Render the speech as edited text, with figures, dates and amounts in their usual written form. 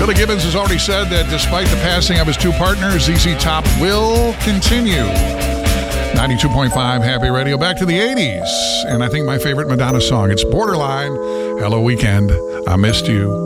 Billy Gibbons has already said that despite the passing of his two partners, ZZ Top will continue. 92.5 Happy Radio. Back to the 80s. And I think my favorite Madonna song. It's Borderline. Hello, Weekend. I missed you.